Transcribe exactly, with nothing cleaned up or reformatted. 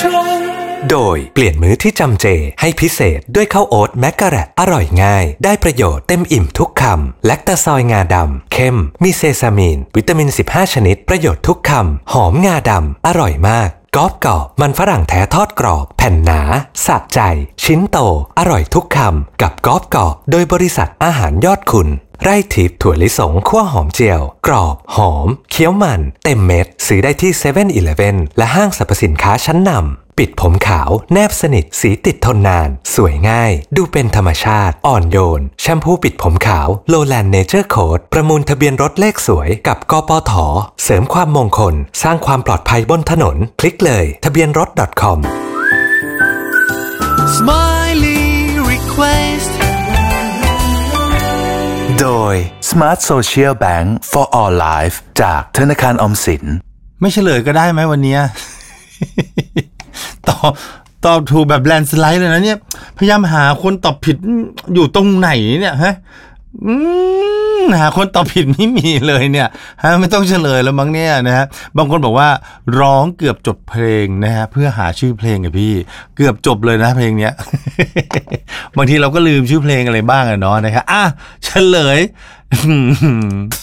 โดยเปลี่ยนมื้อที่จำเจให้พิเศษด้วยข้าวโอ๊ตแมกกะแรตอร่อยง่ายได้ประโยชน์เต็มอิ่มทุกคำแลคตาซอยงาดำเข้มมีเซซามีนวิตามินสิบห้าชนิดประโยชน์ทุกคำหอมงาดำอร่อยมากกรอบกรอบมันฝรั่งแท้ทอดกรอบแผ่นหนาสะใจชิ้นโตอร่อยทุกคำกับกรอบกรอบโดยบริษัทอาหารยอดคุณไร่ทิพย์ถั่วลิสงคั่วหอมเจียวกรอบหอมเคี้ยวมันเต็มเม็ดซื้อได้ที่เซเว่นอีเลฟเว่นและห้างสรรพสินค้าชั้นนำปิดผมขาวแนบสนิทสีติดทนนานสวยง่ายดูเป็นธรรมชาติอ่อนโยนแชมพูปิดผมขาวโลแลนด์เนเจอร์โค้ดประมูลทะเบียนรถเลขสวยกับกปท.เสริมความมงคลสร้างความปลอดภัยบนถนนคลิกเลยทะเบียนรถ .com Smiley Request โดย Smart Social Bank for All Life จากธนาคารออมสินไม่เฉลยก็ได้ไหมวันนี้ ตอบตอบถูกแบบแลนด์สไลด์เลยนะเนี่ยพยายามหาคนตอบผิดอยู่ตรงไหนเนี่ยฮะอืมหาคนตอบผิดไม่มีเลยเนี่ยฮะไม่ต้องเฉลยแล้วมั้งเนี่ยนะฮะบางคนบอกว่าร้องเกือบจบเพลงนะฮะเพื่อหาชื่อเพลงกับพี่เกือบจบเลยนะเพลงเนี้ย บางทีเราก็ลืมชื่อเพลงอะไรบ้างอะเนาะนะครับอ่ะเฉลย